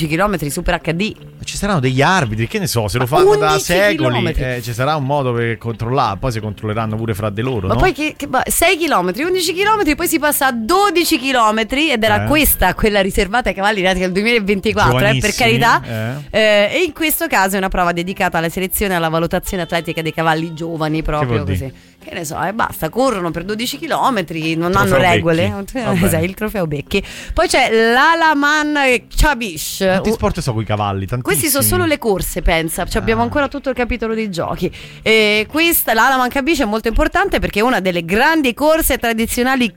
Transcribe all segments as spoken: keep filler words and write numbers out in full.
undici chilometri super acca di. Ci saranno degli arbitri, che ne so, se lo fanno da secoli, eh, ci sarà un modo per controllare, poi si controlleranno pure fra di loro. Ma no? poi che, che sei chilometri, undici chilometri, poi si passa a dodici chilometri ed era eh. questa quella riservata ai cavalli nati nel duemilaventiquattro, eh, per carità. Eh. Eh, e in questo caso è una prova dedicata alla selezione e alla valutazione atletica dei cavalli giovani, proprio così. Dire? Che ne so, e eh, basta, corrono per dodici chilometri, non trofeo hanno regole. Esatto, il trofeo Becchi. Poi c'è l'Alaman Chabish. Quanti sport so con i cavalli? Tantissimi. Questi sono solo le corse, pensa. Cioè, ah. Abbiamo ancora tutto il capitolo dei giochi. E questa, l'Alaman Chabish, è molto importante perché è una delle grandi corse tradizionali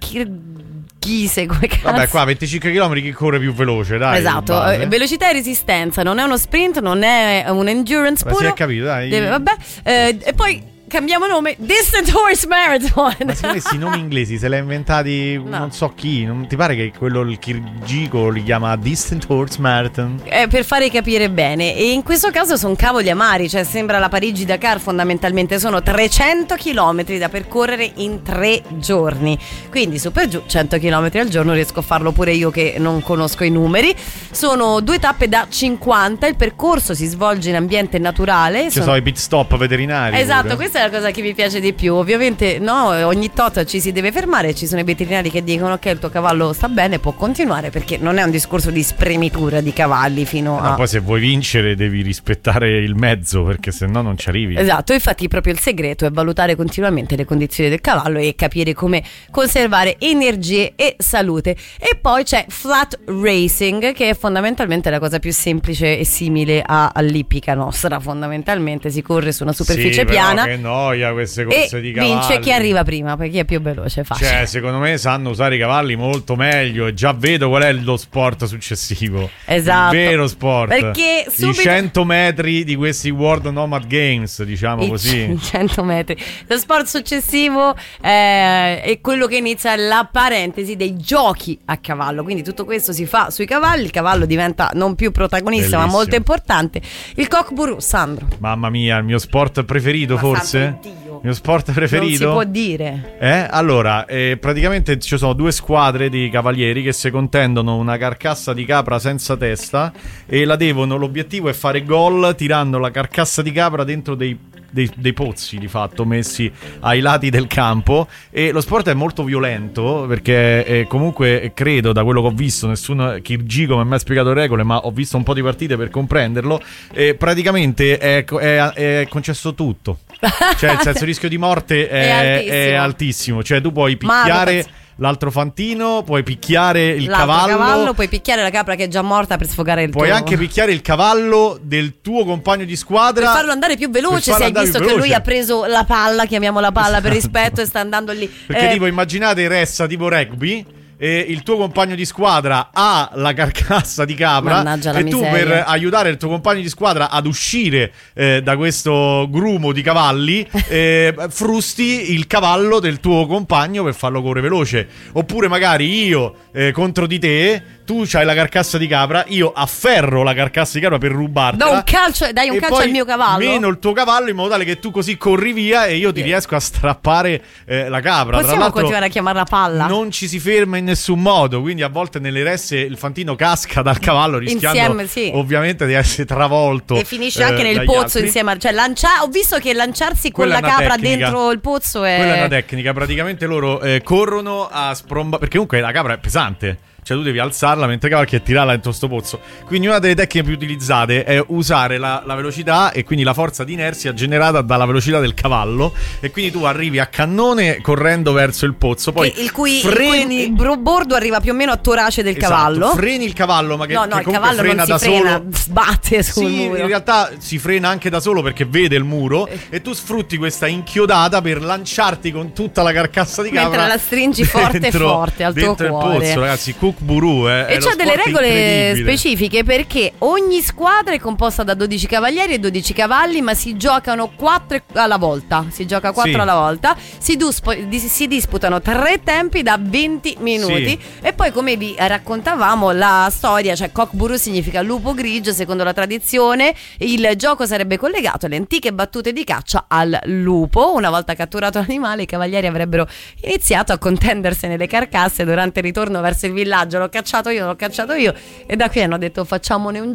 chise, come cazzo. Vabbè, qua venticinque chilometri chi corre più veloce, dai. Esatto, eh, velocità e resistenza, non è uno sprint, non è un endurance Beh, puro. Si è capito, dai. Deve, vabbè, eh, e poi cambiamo nome, Distant Horse Marathon. Ma secondo me questi nomi inglesi se li ha inventati no. non so chi. Non ti pare che quello, il Kirgico, li chiama Distant Horse Marathon? Eh, per fare capire bene. E in questo caso sono cavoli amari. Cioè sembra la Parigi-Dakar fondamentalmente. Sono trecento chilometri da percorrere in tre giorni. Quindi su per giù cento chilometri al giorno. Riesco a farlo pure io che non conosco i numeri. Sono due tappe da cinquanta. Il percorso si svolge in ambiente naturale. Ci sono, sono i pit stop veterinari. Esatto, pure. Questa è la cosa che mi piace di più. Ovviamente no, ogni tot ci si deve fermare. Ci sono i veterinari che dicono ok, il tuo cavallo sta bene, può continuare, perché non è un discorso di spremitura di cavalli fino no, a... Poi se vuoi vincere devi rispettare il mezzo, perché se no non ci arrivi. Esatto, infatti proprio il segreto è valutare continuamente le condizioni del cavallo e capire come conservare energie e salute. E poi c'è flat racing, che è fondamentalmente la cosa più semplice e simile a, all'ippica nostra. Fondamentalmente si corre su una superficie sì, piana. Che noia queste corse e di cavalli. Vince chi arriva prima, perché chi è più veloce, facile. Cioè, secondo me sanno usare i cavalli molto meglio. E già vedo qual è lo sport successivo. Esatto. Il vero sport. Perché subito... i cento metri di questi World Nomad Games, diciamo I così. cento metri. Lo sport successivo eh, è quello che inizia la parentesi dei giochi a cavallo. Quindi tutto questo si fa sui cavalli. Il cavallo diventa non più protagonista, Bellissimo. ma molto importante. Il cockburoo, Sandro. Mamma mia, il mio sport preferito. Ma forse il mio sport preferito non si può dire eh? Allora eh, praticamente ci sono due squadre di cavalieri che si contendono una carcassa di capra senza testa e la devono, l'obiettivo è fare gol tirando la carcassa di capra dentro dei Dei, dei pozzi di fatto messi ai lati del campo. E lo sport è molto violento perché eh, comunque credo, da quello che ho visto, nessun chirurgico mi ha mai spiegato le regole, ma ho visto un po' di partite per comprenderlo. E praticamente è, è, è concesso tutto, cioè nel senso il rischio di morte è, è, altissimo. è altissimo. Cioè tu puoi picchiare l'altro fantino, puoi picchiare il L'altro cavallo, cavallo, puoi picchiare la capra che è già morta per sfogare il puoi tuo. anche picchiare il cavallo del tuo compagno di squadra per farlo andare più veloce, se hai visto che lui ha preso la palla, chiamiamola palla per rispetto, e sta andando lì. Perché eh, tipo immaginate ressa tipo rugby e il tuo compagno di squadra ha la carcassa di capra e tu miseria. Per aiutare il tuo compagno di squadra ad uscire eh, da questo grumo di cavalli eh, frusti il cavallo del tuo compagno per farlo correre veloce. Oppure magari io eh, contro di te, tu c'hai la carcassa di capra, io afferro la carcassa di capra per rubartela, do un calcio, dai un calcio al mio cavallo, meno il tuo cavallo, in modo tale che tu così corri via e io ti yeah. riesco a strappare eh, la capra. Possiamo Tra l'altro continuare a chiamarla palla? Non ci si ferma in nessun modo, quindi a volte nelle resse il fantino casca dal cavallo rischiando insieme, sì. ovviamente di essere travolto e finisce anche eh, nel pozzo altri. insieme a, cioè lancia, ho visto che lanciarsi con Quella la capra tecnica. dentro il pozzo è quella è una tecnica, praticamente loro eh, corrono a spromba, perché comunque la capra è pesante, cioè tu devi alzarla mentre cavalchi e tirarla dentro sto pozzo. Quindi una delle tecniche più utilizzate è usare la, la velocità e quindi la forza di inerzia generata dalla velocità del cavallo, e quindi tu arrivi a cannone correndo verso il pozzo, poi il cui, freni il cui bordo arriva più o meno a torace del esatto, cavallo, freni il cavallo, ma che, no no che il comunque cavallo frena non da si frena, solo, sbatte sul sì, muro. In realtà si frena anche da solo perché vede il muro eh. e tu sfrutti questa inchiodata per lanciarti con tutta la carcassa di capra mentre la stringi forte dentro, forte al tuo dentro cuore. Il pozzo, ragazzi, cockburoo eh. E c'ha delle regole specifiche, perché ogni squadra è composta da dodici cavalieri e dodici cavalli, ma si giocano quattro alla volta. Si gioca quattro sì. alla volta. Si, duspo, si disputano tre tempi da venti minuti. Sì. E poi, come vi raccontavamo, la storia, cioè cockburoo significa lupo grigio, secondo la tradizione. Il gioco sarebbe collegato alle antiche battute di caccia al lupo. Una volta catturato l'animale, i cavalieri avrebbero iniziato a contendersi nelle carcasse durante il ritorno verso il villaggio. L'ho cacciato io, l'ho cacciato io, e da qui hanno detto facciamone un